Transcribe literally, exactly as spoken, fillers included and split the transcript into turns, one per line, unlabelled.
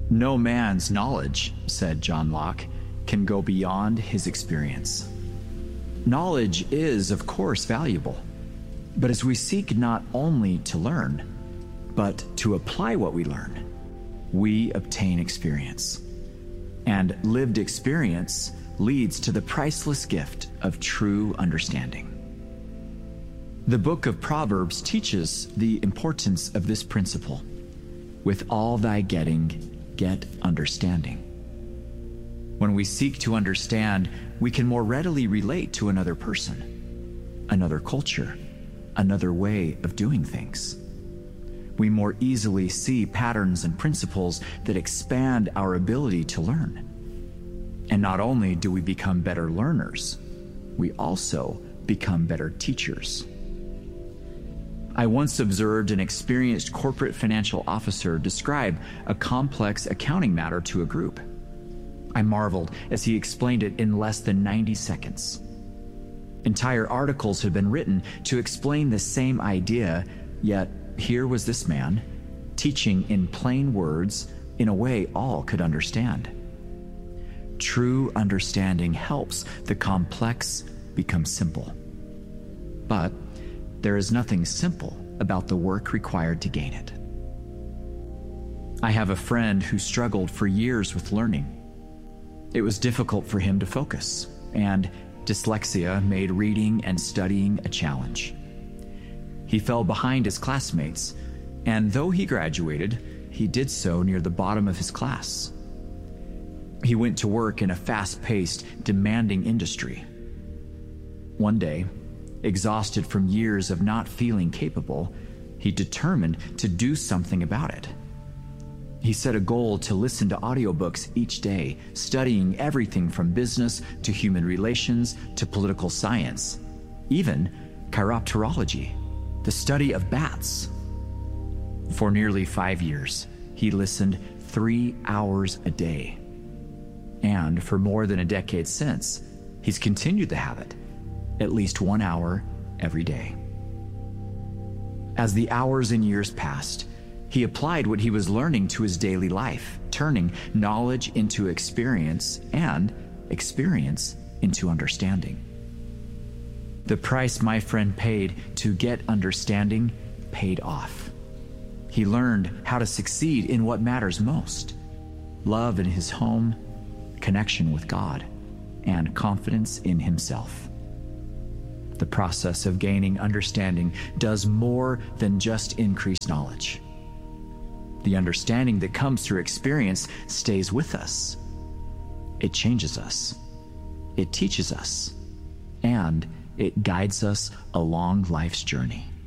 No man's knowledge, said John Locke, can go beyond his experience. Knowledge is, of course, valuable, but as we seek not only to learn, but to apply what we learn, we obtain experience. And lived experience leads to the priceless gift of true understanding. The book of Proverbs teaches the importance of this principle. With all thy getting, get understanding. When we seek to understand, we can more readily relate to another person, another culture, another way of doing things. We more easily see patterns and principles that expand our ability to learn. And not only do we become better learners, we also become better teachers. I once observed an experienced corporate financial officer describe a complex accounting matter to a group. I marveled as he explained it in less than ninety seconds. Entire articles had been written to explain the same idea, yet here was this man teaching in plain words in a way all could understand. True understanding helps the complex become simple. But there is nothing simple about the work required to gain it. I have a friend who struggled for years with learning. It was difficult for him to focus, and dyslexia made reading and studying a challenge. He fell behind his classmates, and though he graduated, he did so near the bottom of his class. He went to work in a fast-paced, demanding industry. One day, exhausted from years of not feeling capable, he determined to do something about it. He set a goal to listen to audiobooks each day, studying everything from business to human relations to political science, even chiropterology, the study of bats. For nearly five years, he listened three hours a day. And for more than a decade since, he's continued the habit, at least one hour every day. As the hours and years passed, he applied what he was learning to his daily life, turning knowledge into experience and experience into understanding. The price my friend paid to get understanding paid off. He learned how to succeed in what matters most: love in his home, connection with God, and confidence in himself. The process of gaining understanding does more than just increase knowledge. The understanding that comes through experience stays with us. It changes us. It teaches us. And it guides us along life's journey.